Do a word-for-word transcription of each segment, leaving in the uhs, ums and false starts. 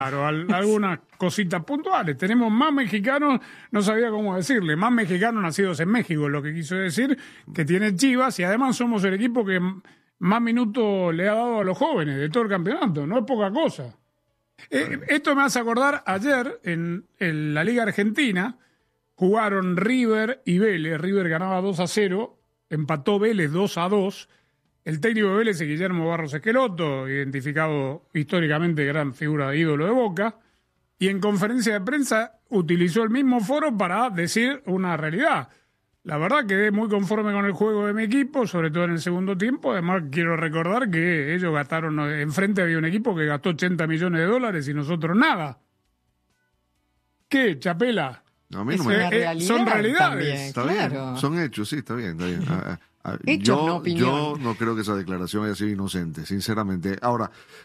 Claro, al, algunas cositas puntuales. Tenemos más mexicanos, no sabía cómo decirle, más mexicanos nacidos en México, lo que quiso decir que tiene Chivas, y además somos el equipo que más minutos le ha dado a los jóvenes de todo el campeonato, no es poca cosa. Eh, esto me hace acordar, ayer en, en la Liga Argentina jugaron River y Vélez. River ganaba dos a cero, empató Vélez dos a dos. El técnico de Vélez es Guillermo Barros Esqueloto, identificado históricamente gran figura de ídolo de Boca, y en conferencia de prensa utilizó el mismo foro para decir una realidad. La verdad quedé muy conforme con el juego de mi equipo, sobre todo en el segundo tiempo. Además quiero recordar que ellos gastaron, enfrente había un equipo que gastó ochenta millones de dólares y nosotros nada. ¿Qué, Chapela? No, a mí no me... me... realidad son realidades. También, está claro. bien, son hechos, sí, está bien. Está bien. A, a, Hechos, yo, no opinión. yo no creo que esa declaración haya sido inocente, sinceramente. Ahora,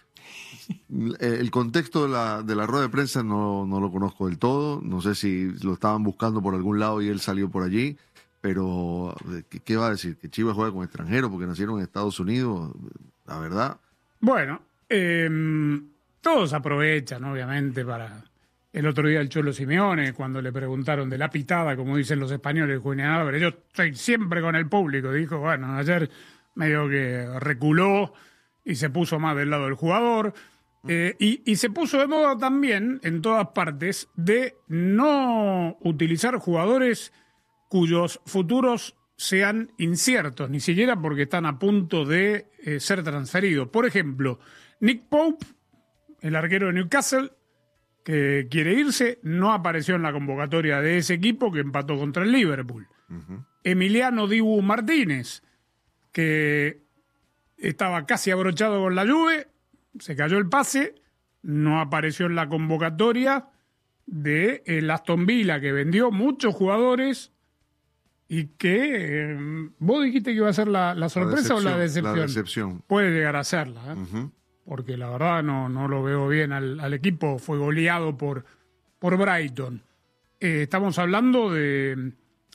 el contexto de la, de la rueda de prensa no, no lo conozco del todo. No sé si lo estaban buscando por algún lado y él salió por allí. Pero, ¿qué, qué va a decir? ¿Que Chivas juega con extranjeros porque nacieron en Estados Unidos? La verdad. Bueno, eh, todos aprovechan, obviamente, para... El otro día el Cholo Simeone, cuando le preguntaron de la pitada, como dicen los españoles, Julián Álvarez, yo estoy siempre con el público. Dijo, bueno, ayer medio que reculó y se puso más del lado del jugador. Eh, y, y se puso de moda también, en todas partes, de no utilizar jugadores cuyos futuros sean inciertos, ni siquiera porque están a punto de eh, ser transferidos. Por ejemplo, Nick Pope, el arquero de Newcastle, que quiere irse, no apareció en la convocatoria de ese equipo que empató contra el Liverpool. Uh-huh. Emiliano Dibu Martínez, que estaba casi abrochado con la Juve, se cayó el pase, no apareció en la convocatoria de el Aston Villa, que vendió muchos jugadores y que eh, vos dijiste que iba a ser la, la sorpresa la o la decepción. La decepción. Puede llegar a serla, ¿eh? Uh-huh. Porque la verdad no, no lo veo bien al, al equipo. Fue goleado por, por Brighton. Eh, estamos hablando de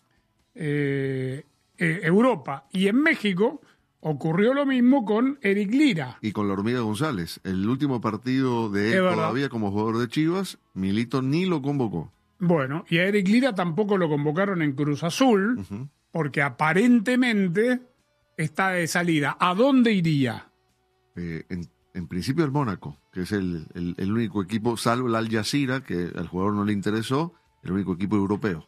eh, eh, Europa. Y en México ocurrió lo mismo con Eric Lira. Y con la Hormiga González. El último partido de él todavía como jugador de Chivas, Milito ni lo convocó. Bueno, y a Eric Lira tampoco lo convocaron en Cruz Azul, uh-huh. porque aparentemente está de salida. ¿A dónde iría? Eh, en En principio el Mónaco, que es el, el, el único equipo, salvo el Al Jazeera, que al jugador no le interesó, el único equipo europeo.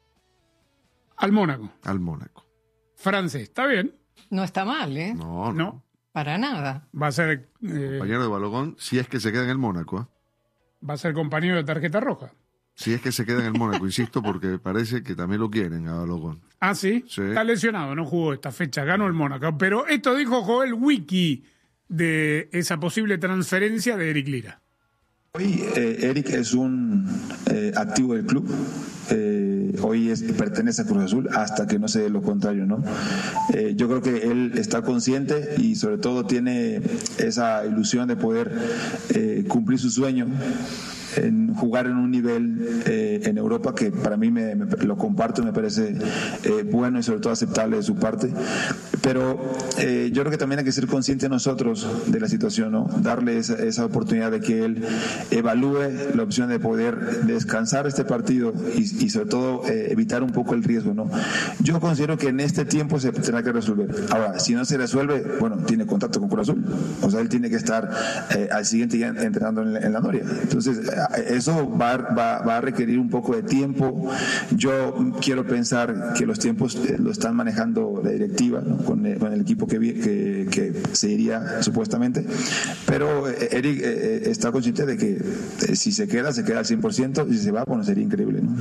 Al Mónaco. Al Mónaco. Francés, está bien. No está mal, ¿eh? No, no. no. Para nada. Va a ser... Eh, compañero de Balogón, si es que se queda en el Mónaco. ¿eh? Va a ser compañero de tarjeta roja. Si es que se queda en el Mónaco, insisto, porque parece que también lo quieren a Balogón. Ah, ¿sí? Sí. Está lesionado, no jugó esta fecha, ganó el Mónaco. Pero esto dijo Joel Wiki de esa posible transferencia de Eric Lira. Hoy eh, Eric es un eh, activo del club. Eh, hoy es, pertenece a Cruz Azul hasta que no se dé lo contrario, ¿no? Eh, yo creo que él está consciente y sobre todo tiene esa ilusión de poder eh, cumplir su sueño en jugar en un nivel eh, en Europa que para mí me, me lo comparto, me parece eh, bueno y sobre todo aceptable de su parte, pero eh, yo creo que también hay que ser conscientes nosotros de la situación, ¿no? Darle esa, esa oportunidad de que él evalúe la opción de poder descansar este partido y, y sobre todo eh, evitar un poco el riesgo, ¿no? Yo considero que en este tiempo se tendrá que resolver. Ahora, si no se resuelve, bueno, tiene contacto con Cruz Azul, o sea, él tiene que estar eh, al siguiente día entrenando en la, en la Noria. Entonces, eso va, va, va a requerir un poco de tiempo. Yo quiero pensar que los tiempos eh, lo están manejando la directiva, ¿no? con, el, con el equipo que, que, que se iría supuestamente, pero eh, Eric eh, está consciente de que eh, si se queda, se queda al cien por ciento y si se va, bueno, sería increíble, ¿no?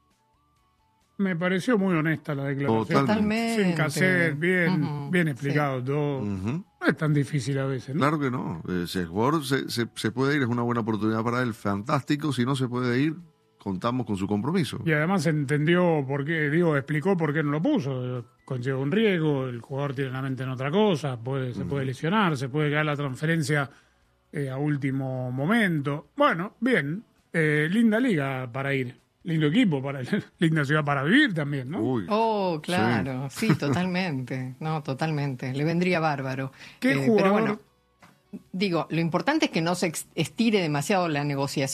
Me pareció muy honesta la declaración. Totalmente. Sin cassette, bien, uh-huh. bien explicado sí. todo. Uh-huh. No es tan difícil a veces, ¿no? Claro que no. Ese jugador se, se, se puede ir, es una buena oportunidad para él, fantástico. Si no se puede ir, contamos con su compromiso. Y además entendió por qué, digo, explicó por qué no lo puso. Conlleva un riesgo, el jugador tiene la mente en otra cosa, puede, uh-huh. se puede lesionar, se puede caer la transferencia eh, a último momento. Bueno, bien, eh, linda liga para ir. Lindo equipo, para linda ciudad para vivir también, ¿no? Uy, oh, claro, sí, sí totalmente. No, totalmente. Le vendría bárbaro. ¿Qué eh, jugador? Pero bueno. Digo, lo importante es que no se ex- estire demasiado la negociación.